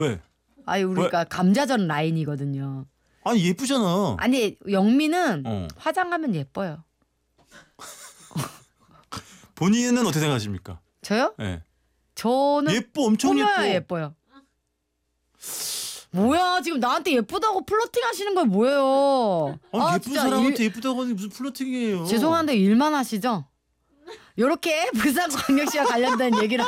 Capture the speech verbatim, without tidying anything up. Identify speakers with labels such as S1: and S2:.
S1: 왜?
S2: 아니 우리가 감자전 라인이거든요.
S1: 아니 예쁘잖아.
S2: 아니 영미는
S1: 어.
S2: 화장하면 예뻐요.
S1: 본인은 어떻게 생각하십니까?
S2: 저요?
S1: 네.
S2: 저는
S1: 예뻐, 엄청
S2: 꾸며야
S1: 예뻐.
S2: 예뻐요. 뭐야 지금 나한테 예쁘다고 플러팅 하시는 거 뭐예요?
S1: 아니,
S2: 아,
S1: 예쁜
S2: 진짜
S1: 사람한테
S2: 일-
S1: 예쁘다고 하는 게 무슨 플러팅이에요?
S2: 죄송한데 일만 하시죠? 요렇게 부산광역시와 관련된 얘기를